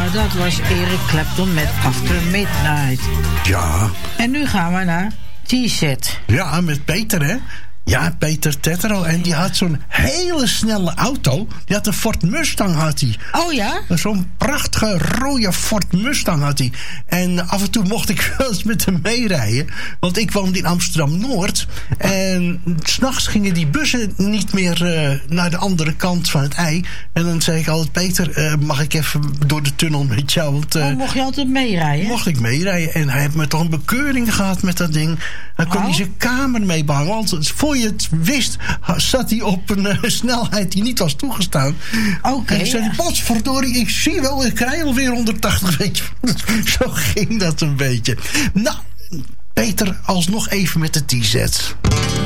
Nou, dat was Eric Clapton met After Midnight. Ja. En nu gaan we naar T-Set. Ja, met Peter, hè? Ja, Peter Tetro. En die had zo'n hele snelle auto. Die had een Ford Mustang, had hij. Oh ja? Zo'n prachtige rode Ford Mustang had hij. En af en toe mocht ik wel eens met hem meerijden. Want ik woonde in Amsterdam-Noord. En 's nachts gingen die bussen niet meer naar de andere kant van het IJ. En dan zei ik altijd, Peter, mag ik even door de tunnel met jou? Want, mocht je altijd meerijden? Mocht ik meerijden. En hij heeft me toch een bekeuring gehad met dat ding. Dan kon hij zijn kamer mee behangen. Want voor je het wist, zat hij op een snelheid die niet was toegestaan. Oké. En ik zei, potverdorie, ik zie wel, ik rij alweer 180, weet je. Zo ging dat een beetje. Nou, Peter, alsnog even met de T-set.